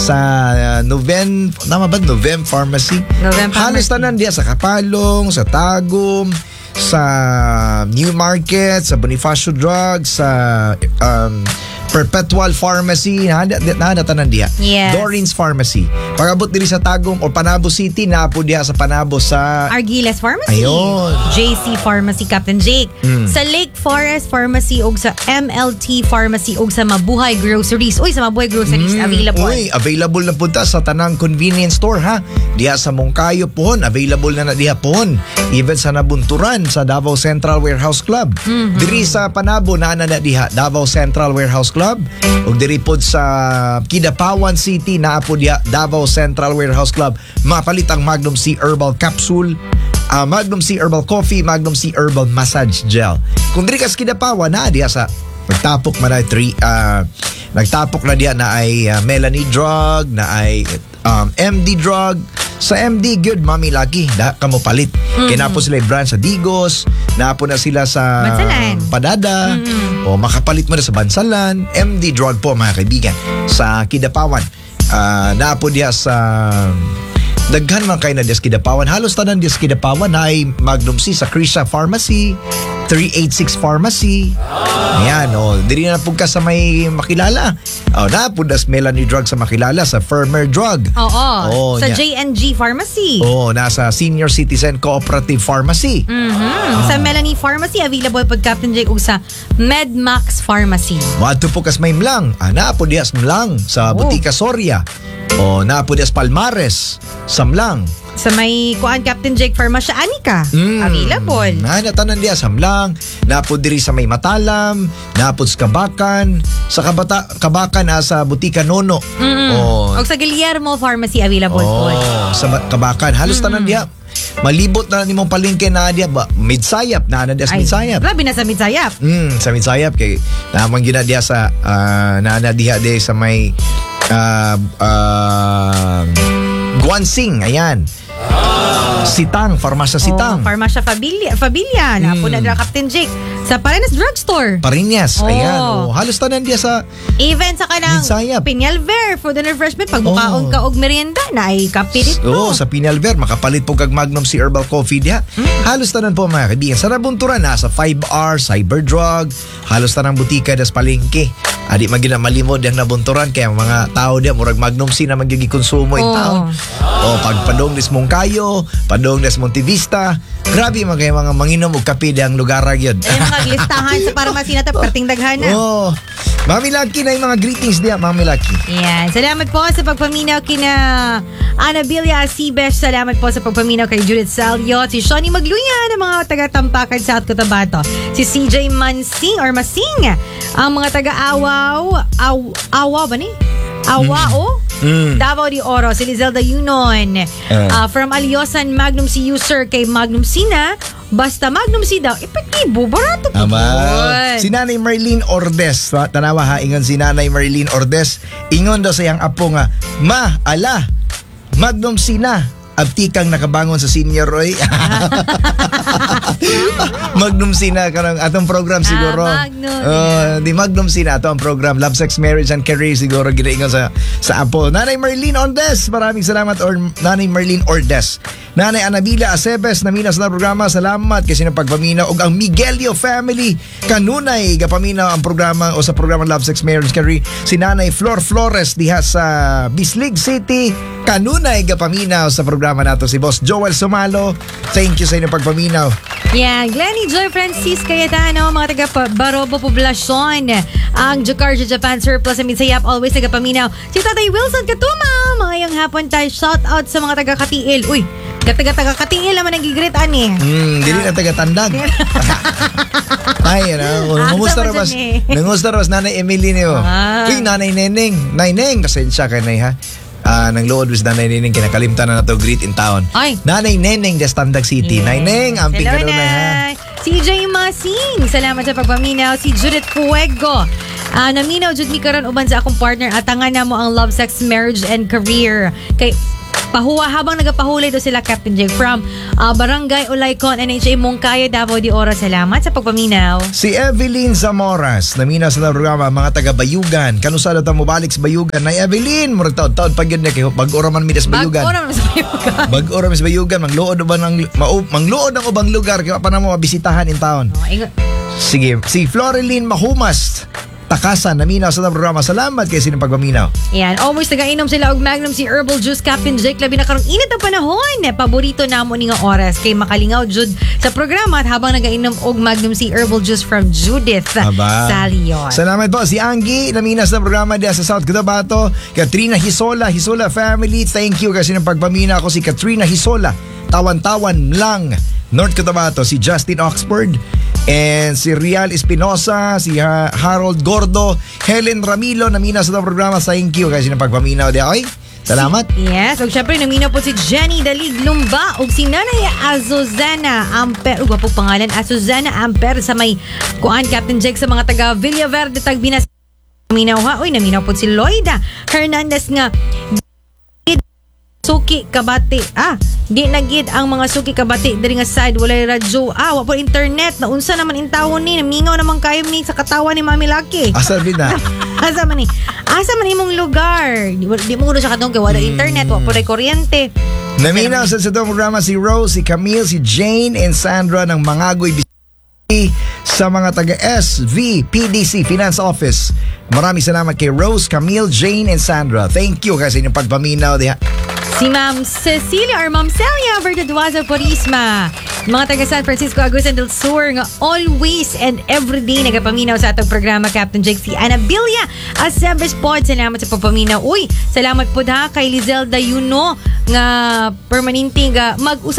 sa Novem Pharmacy. Halos tanan diya sa Kapalong, sa Tagum, sa New Market, sa Bonifacio Drugs, sa Perpetual Pharmacy, tanan diya. Yes. Doreen's Pharmacy. Pagabot diri sa Tagum o Panabo City, napo diya sa Panabo sa Argiles Pharmacy. Ayun. JC Pharmacy, Captain Jake. Sa Lake Forest Pharmacy o sa MLT Pharmacy o sa Mabuhay Groceries. Uy, sa Mabuhay Groceries, available. Uy, available na punta sa tanang convenience store, ha? Diya sa Mongkayo pohon, available na diya pohon. Even sa Nabunturan, sa Davao Central Warehouse Club. Diri sa Panabo, na diha, Davao Central Warehouse Club. Ug diri pod sa Kidapawan City, naapo diha, Davao Central Warehouse Club. Mapalit ang Magnum C Herbal Capsule, Magnum C Herbal Coffee, Magnum C Herbal Massage Gel. Kung diri ka sa Kidapawan, na diha sa nagtapok man ay nagtapok na diya na ay Melanie Drug, na ay MD Drug. Sa MD, good, Mami Lucky, da ka mo palit. Kaya napo sila yung brand sa Digos, napo na sila sa Bansalan. Padada, o makapalit mo na sa Bansalan. MD Drug po, mga kaibigan, sa Kidapawan. Napo diya sa daghan man kayo na diya sa Kidapawan. Halos tanan diya sa Kidapawan na ay Magnum C sa Krisha Pharmacy, 386 Pharmacy. Ayan, diri na po ka sa may makilala. Napundas Melanie Drug sa makilala, sa Firmer Drug. Oo. Sa J&G Pharmacy. Nasa Senior Citizen Cooperative Pharmacy. Sa Melanie Pharmacy, available pod Captain Jake ug sa Medmax Pharmacy. Maadto po kas may Mlang. Napo dias Mlang sa Butika Soria. Napo dias Palmares sa Mlang. Sa may kuan Captain Jake Pharmacia Anika, available. Natanan diya sa Mlang, napo diri sa may Matalam, napo sa Kabakan, sa Kabakan sa Butika Nono. O sa Guillermo Pharmacy, available po. Sa Kabakan, halos tanan diya. Malibot na nimong palengke na diya ba? Midsayap, na diya sa Midsayap. Grabe na sa Midsayap. Sa Midsayap kay namang gina diya sa diha diya sa may Guansing, ayan. Sitang, Farmasya Sitang. Farmasya Fabilia. Napo na dira Captain Jake. Sa Parinas Drugstore. Parinas, ayan. Halos tanan diya sa even sa kanang Midsayap. Pinyalver Food and Refreshment. Pag mukaon ka og merienda, na ay kape dito. Sa Pinyalver, makapalit po kag Magnum C Herbal Coffee diya. Halos tanan po, mga kaibigan. Sa Nabunturan, sa 5R, Cyberdrug. Halos tanang butika das palengke. Adi magina malimod yang Nabunturan, kaya mga tao diya murag Magnum C na magigi konsumo in town. Pag padong des Mongkayo, padong des Montevista, grabe mga manginom og kape diyang lugar gyud. Ay mga listahan sa pharmacy na perting daghana. Mami Lucky na yung mga greetings diya, Mami Lucky. Yan. Salamat po sa pagpaminaw kina Anabilia Asibesh. Salamat po sa pagpaminaw kay Judith Salio. Si Shoni Magluya ng mga taga-Tampakan South Cotabato. Si CJ Masing. Ang mga taga-Awaw. Awaw ba ni? Awao? Davao de Oro. Si Lizelda Yunon. From Aliosan, Magnum C user kay Magnum C na. Basta Magnum C daw, epektibo, barato po. Si Nanay Marlene Ordes, tanawa ha, ingon si Nanay Marlene Ordes, ingon daw sa iyang apo nga, ala, Magnum C na, abtikang nakabangon sa senior Roy. Magnum C na kanang atong program siguro. Di Magnum C na ato ang program Love, Sex, Marriage and Career siguro ginaingon sa apo. Nanay Marlene Ordes, maraming salamat Nanay Marlene Ordes. Nanay Anabila Acebes na minas na programa, salamat kasi na pagpaminaw og ang Miguelio family kanunay gapaminaw ang programa o sa programa Love, Sex, Marriage, Career. Si Nanay Flor Flores diha sa Bislig City kanunay gapaminaw sa programa nato. Si Boss Joel Sumalo, thank you sa inyong pagpaminaw. Glenny Joy Francis Cayetano, mga taga Barobo Poblacion, ang Jakarta Japan Surplus sa Midsayap, always taga-paminaw. Si Tatay Wilson Katuma, mga yung hapon tayo, shout out sa mga taga-Katiil. Uy, taga-Katiil naman ang gigrit ani. Dili na taga-Tandag. Ay, nangusta ras Nanay Emily niyo. Uy, Nanay Neneng. Neneng, pasensya ka na ha. Nang lood was Nanay Neneng, kinakalimtan na to greet in town. Nanay Neneng des Tandag City. Neneng, amping ka doon ha. CJ Masing, salamat sa pagpaminaw. Si Judith Fuego, naminaw jud mi karon uban sa akong partner, atangan na mo ang Love, Sex, Marriage and Career kay pahuwa habang nagapahulay do sila Captain Jake from Barangay Olaycon, NHA Mongkayo, Davao de Oro. Salamat sa pagpaminaw. Si Evelyn Zamoras, namina sa programa, mga taga-Bayugan. Kanusada ta mo balik sa Bayugan. Na Evelyn, murag taon-taon pag yun na kayo, pag-oraman mi sa Bayugan. Bag-ora sa Bayugan. Bag-oraman sa Bayugan, mangluod ba mangluod ang ubang lugar, kaya pa na mo mabisitahan in town. Sige, si Floreline Mahumas, Takasan, naminaw sa programa. Salamat kay sinong pagpaminaw. Yan, always nagainom sila og Magnum si Herbal Juice Captain Jake. Labi na karong init ang panahon. Paborito namo ni nga oras kay makalingaw jud sa programa at habang nagainom og Magnum si Herbal Juice from Judith Salion. Salamat po si Anggi, naminaw sa programa diya sa South Cotabato. Katrina Hisola family, thank you kasi sinong pagpaminaw ko si Katrina Hisola. Tawan-tawan lang, North Cotabato. Si Justin Oxford and si Rial Espinosa, si Harold Gordo, Helen Ramilo, namina sa programa. Thank you kasi nagpagpaminaw di ay. Salamat. Yes, ug syempre namina po si Jenny Dalig Lumba ug si Nanay Azuzana Amper. Ug po pangalan Azuzana Amper sa may kuan Captain Jake sa mga taga Villaverde Tagbinas. Naminaw ha. Uy, naminaw po si Loida Hernandez nga suki kabati. Di nagid ang mga suki kabati diri nga side walay radyo. Wa po internet. Naunsa naman intawon ni namingaw naman kayo mi sa katawan ni Mami Lucky. Asa bina? Asa man imong lugar. Di mo kuno siya katong kay wala internet, wa po ray kuryente. Naminaw sa programa si Rose, si Camille, si Jane and Sandra ng Mangagoy sa mga taga SV PDC Finance Office. Maraming salamat kay Rose, Camille, Jane and Sandra. Thank you kasi inyong pagpaminaw diha. Si Ma'am Cecilia or Ma'am Celia Verduaza Purisma, mga taga San Francisco Agusan del Sur nga always and everyday nagapaminaw sa atong programa Captain Jake. Si Anabilia Asembes Pod, salamat sa pagpaminaw. Uy, salamat po ha kay Lizelda Yuno nga permanente nga mag-usap